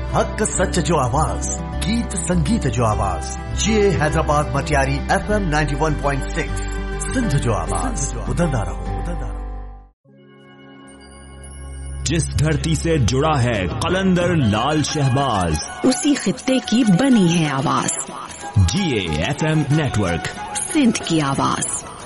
हक सच जो आवाज, गीत संगीत जो आवाज, ये हैदराबाद मटियारी FM 91.6 सिंध जो आवाज, उधरना रहो। जिस धरती से जुड़ा है कलंदर लाल शहबाज, उसी खित्ते की बनी है आवाज। GA FM नेटवर्क, सिंध की आवाज।